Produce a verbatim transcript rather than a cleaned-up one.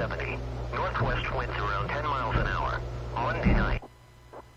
seventy. Northwest winds around ten miles an hour.